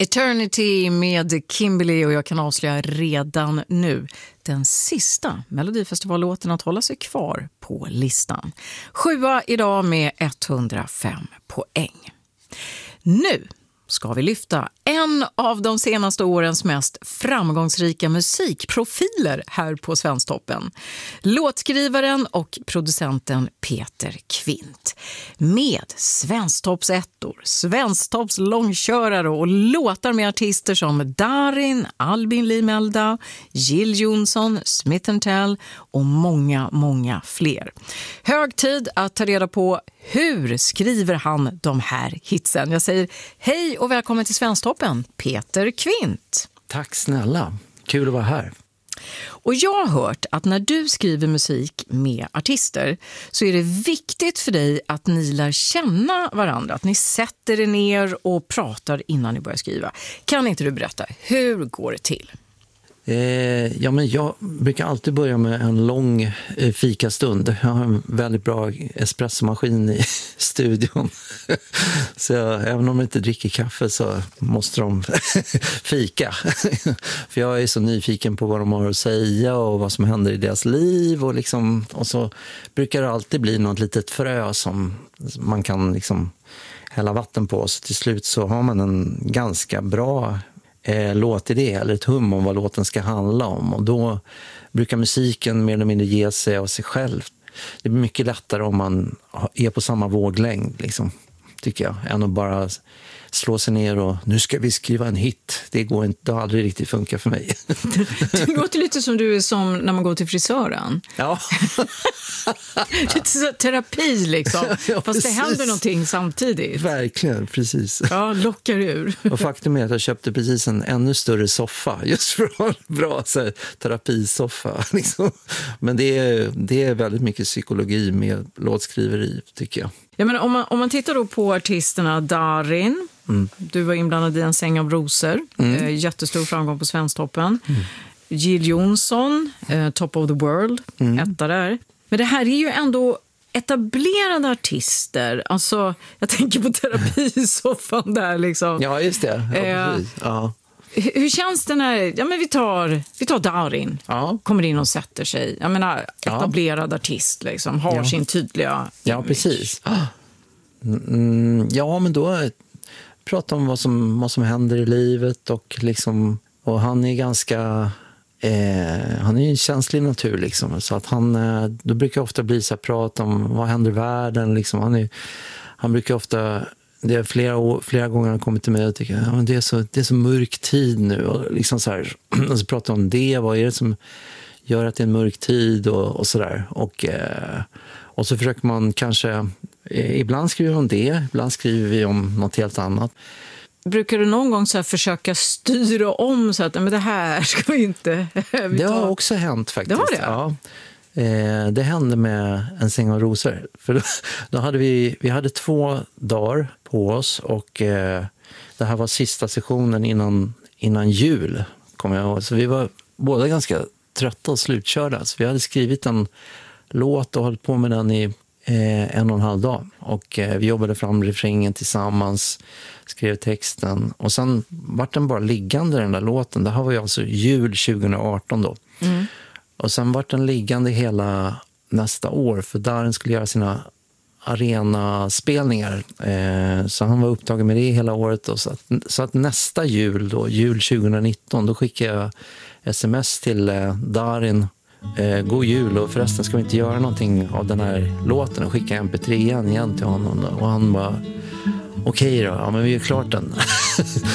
Eternity med Kimberly, och jag kan avslöja redan nu den sista Melodifestivallåten att hålla sig kvar på listan. 7:a idag med 105 poäng. Nu ska vi lyfta en av de senaste årens mest framgångsrika musikprofiler här på Svensktoppen. Låtskrivaren och producenten Peter Kvint. Med Svensktoppsettor, Svensktopps långkörare och låtar med artister som Darin, Albin Limelda, Jill Johnson, Smith & Tell och många, många fler. Hög tid att ta reda på hur skriver han de här hitsen. Jag säger hej och välkommen till Svensktoppen, Peter Kvint. Tack snälla, kul att vara här. Och jag har hört att när du skriver musik med artister så är det viktigt för dig att ni lär känna varandra, att ni sätter er ner och pratar innan ni börjar skriva. Kan inte du berätta, hur går det till? Men jag brukar alltid börja med en lång fikastund. Jag har en väldigt bra espressomaskin i studion. Så även om de inte dricker kaffe så måste de fika. För jag är så nyfiken på vad de har att säga och vad som händer i deras liv. Och så brukar det alltid bli något litet frö som man kan hälla vatten på. Så till slut så har man en ganska bra låtidé eller ett hum om vad låten ska handla om, och då brukar musiken mer eller mindre ge sig av sig själv. Det blir mycket lättare om man är på samma våglängd tycker jag, än att bara slå sig ner och nu ska vi skriva en hit. Det går inte, det har aldrig riktigt funkat för mig. Det låter lite som du är som när man går till frisören. Ja. Lite så terapi Ja, fast precis. det händer någonting samtidigt. Verkligen, precis. Ja, lockar ur. Och faktum är att jag köpte precis en ännu större soffa just för att ha en bra terapisoffa. Men det är väldigt mycket psykologi med låtskriveri, tycker jag. Ja, men om man tittar då på artisterna Darin, du var inblandad i En säng av rosor, jättestor framgång på Svensktoppen. Jill Johnson, Top of the World, etta där. Men det här är ju ändå etablerade artister. Alltså, jag tänker på terapisoffan där Ja, just det. Ja, precis. Ja. Hur känns det när, vi tar Darin, kommer in och sätter sig. Jag menar, etablerad artist har sin tydliga... Ja, precis. Ja, men då pratar om vad som händer i livet och han är ganska... han är ju en känslig natur så att då brukar ofta bli så här prat om vad händer i världen han brukar ofta, det är flera gånger han kommit till mig och tycker det är så mörk tid nu och så här, och så pratar om det, vad är det som gör att det är en mörk tid och så där, och så försöker man kanske ibland skriver vi om det, ibland skriver vi om något helt annat. Brukar du någon gång så här försöka styra om så att men det här ska vi inte... Det har också hänt faktiskt. Det har det? Ja. Det hände med En säng av rosor. För då hade vi hade 2 dagar på oss och det här var sista sessionen innan jul, kommer jag ihåg. Så vi var båda ganska trötta och slutkörda. Så vi hade skrivit en låt och hållit på med den i 1,5 dag. Och vi jobbade fram refrängen tillsammans, skrev texten. Och sen var den bara liggande, den där låten. Det här var ju alltså jul 2018 då. Och sen var den liggande hela nästa år. För Darin skulle göra sina arenaspelningar. Så han var upptagen med det hela året. Och så att nästa jul, då, jul 2019, då skickade jag sms till Darin. God jul, och förresten ska vi inte göra någonting av den här låten och skicka MP3 igen till honom. Och han bara, okej då, men vi är klart den.